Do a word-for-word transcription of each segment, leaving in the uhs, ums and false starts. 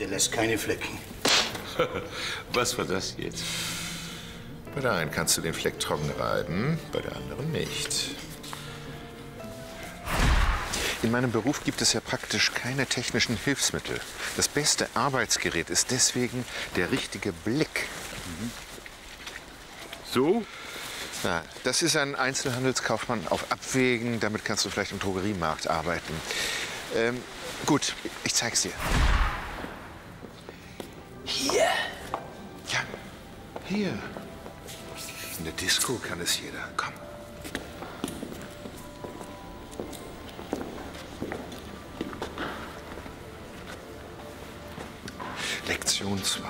Der lässt keine Flecken. Was war das jetzt? Bei der einen kannst du den Fleck trocken reiben, bei der anderen nicht. In meinem Beruf gibt es ja praktisch keine technischen Hilfsmittel. Das beste Arbeitsgerät ist deswegen der richtige Blick. Mhm. So? Ja, das ist ein Einzelhandelskaufmann auf Abwägen. Damit kannst du vielleicht im Drogeriemarkt arbeiten. Ähm, gut, ich zeig's dir. Hier. Ja, hier. In der Disco kann es jeder. Komm. Lektion zwei.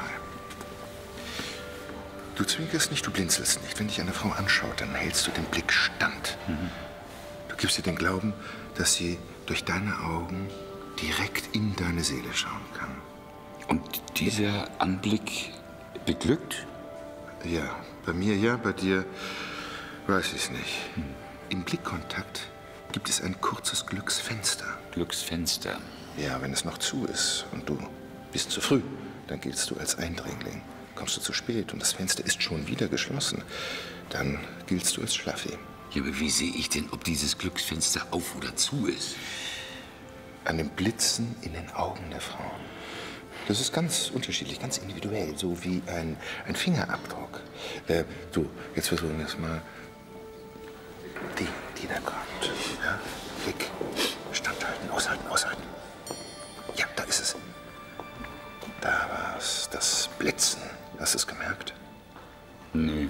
Du zwinkerst nicht, du blinzelst nicht. Wenn dich eine Frau anschaut, dann hältst du den Blick stand. Mhm. Du gibst ihr den Glauben, dass sie durch deine Augen direkt in deine Seele schauen kann. Und dieser Anblick beglückt? Ja, bei mir ja, bei dir weiß ich es nicht. Hm. Im Blickkontakt gibt es ein kurzes Glücksfenster. Glücksfenster? Ja, wenn es noch zu ist und du bist zu früh, dann giltst du als Eindringling. Kommst du zu spät und das Fenster ist schon wieder geschlossen, dann giltst du als Schlaffi. Ja, aber wie sehe ich denn, ob dieses Glücksfenster auf oder zu ist? An dem Blitzen in den Augen der Frauen. Das ist ganz unterschiedlich, ganz individuell, so wie ein, ein Fingerabdruck. Äh, du, jetzt versuchen wir es mal. Die, die da kommt. Ja? Blick, standhalten, aushalten, aushalten. Ja, da ist es. Da war's, das Blitzen. Hast du es gemerkt? Nee.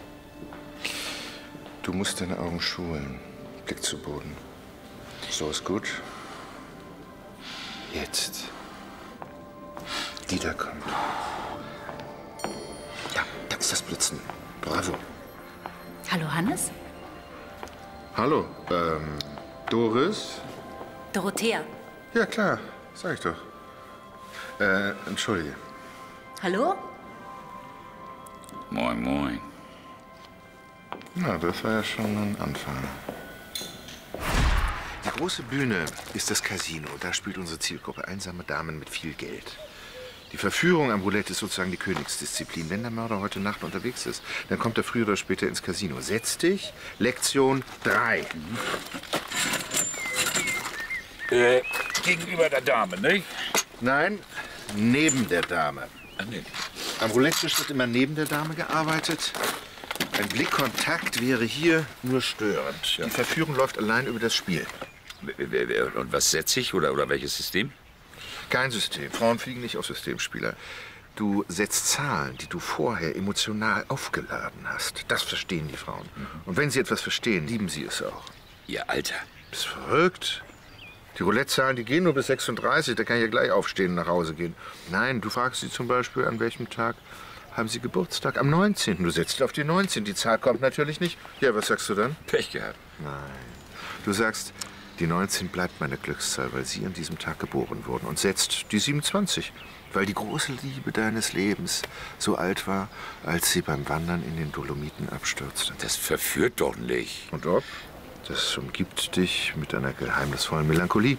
Du musst deine Augen schulen. Blick zu Boden. So ist gut. Jetzt. Die da kommt. Ja, da ist das Blitzen. Bravo. Hallo, Hannes? Hallo, ähm, Doris? Dorothea. Ja, klar, sag ich doch. Äh, entschuldige. Hallo? Moin, moin. Na, das war ja schon ein Anfang. Die große Bühne ist das Casino. Da spielt unsere Zielgruppe einsame Damen mit viel Geld. Die Verführung am Roulette ist sozusagen die Königsdisziplin. Wenn der Mörder heute Nacht unterwegs ist, dann kommt er früher oder später ins Casino. Setz dich. Lektion drei. Äh, gegenüber der Dame, nicht? Nein, neben der Dame. Ah, nee. Am Roulette-Tisch wird immer neben der Dame gearbeitet. Ein Blickkontakt wäre hier nur störend. Ja. Die Verführung läuft allein über das Spiel. Und was setze ich oder, oder welches System? Kein System. Frauen fliegen nicht auf Systemspieler. Du setzt Zahlen, die du vorher emotional aufgeladen hast. Das verstehen die Frauen. Mhm. Und wenn sie etwas verstehen, lieben sie es auch. Ihr Alter. Bist verrückt? Die Roulette-Zahlen, die gehen nur bis sechsunddreißig. Da kann ich ja gleich aufstehen und nach Hause gehen. Nein, du fragst sie zum Beispiel, an welchem Tag haben sie Geburtstag? Am neunzehnten Du setzt auf die neunzehn. Die Zahl kommt natürlich nicht. Ja, was sagst du dann? Pech gehabt. Nein. Du sagst, die neunzehn bleibt meine Glückszahl, weil sie an diesem Tag geboren wurden. Und setzt die siebenundzwanzig, weil die große Liebe deines Lebens so alt war, als sie beim Wandern in den Dolomiten abstürzte. Das verführt doch nicht. Und ob? Das umgibt dich mit einer geheimnisvollen Melancholie.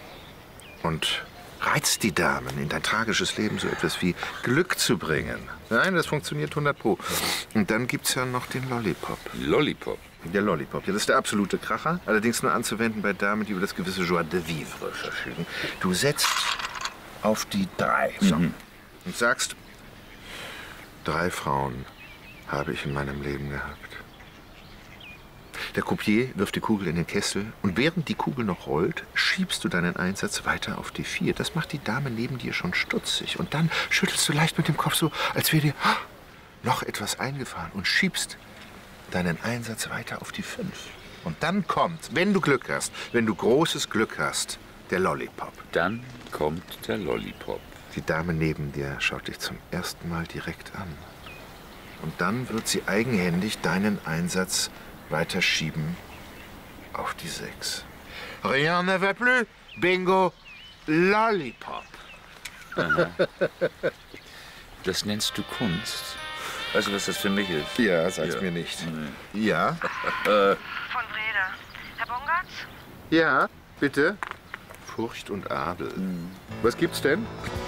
Und reizt die Damen, in dein tragisches Leben so etwas wie Glück zu bringen. Nein, das funktioniert hundert Pro. Und dann gibt's ja noch den Lollipop. Lollipop? Der Lollipop, ja, das ist der absolute Kracher. Allerdings nur anzuwenden bei Damen, die über das gewisse Joie de vivre verfügen. Du setzt auf die drei. So. Mhm. Und sagst, drei Frauen habe ich in meinem Leben gehabt. Der Croupier wirft die Kugel in den Kessel und während die Kugel noch rollt, schiebst du deinen Einsatz weiter auf die vier. Das macht die Dame neben dir schon stutzig. Und dann schüttelst du leicht mit dem Kopf so, als wäre dir noch etwas eingefahren und schiebst deinen Einsatz weiter auf die fünf. Und dann kommt, wenn du Glück hast, wenn du großes Glück hast, der Lollipop. Dann kommt der Lollipop. Die Dame neben dir schaut dich zum ersten Mal direkt an. Und dann wird sie eigenhändig deinen Einsatz weiter schieben auf die sechs. Rien ne va plus. Bingo. Lollipop. Aha. Das nennst du Kunst. Weißt du, was das für mich ist? Ja, sag's ja. mir nicht. Nee. Ja? Von Breda. Herr Bongartz? Ja, bitte. Furcht und Adel. Mhm. Was gibt's denn?